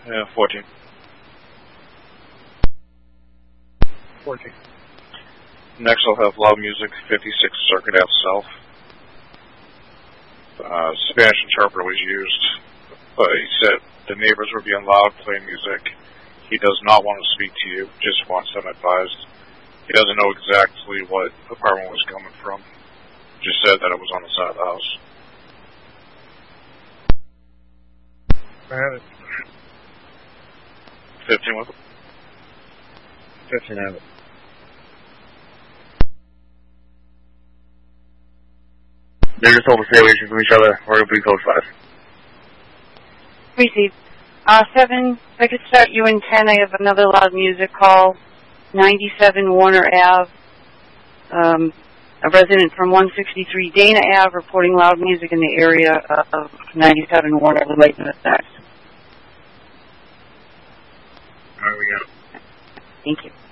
14. 14. Next I'll have Loud Music, 56 Circuit Ave South. Spanish interpreter was used, but he said the neighbors were being loud, playing music. He does not want to speak to you, just wants them advised. He doesn't know exactly what apartment was coming from. Just said that it was on the side of the house. I have it. 15 with it? 15 have it. They just told to stay away from each other. We're going to be code 5. Receive. 7, if I could start you in 10, I have another Loud Music call. 97 Warner Ave. A resident from 163 Dana Ave reporting loud music in the area of 97 Warner. We'd like to next. All right, we got it. Thank you.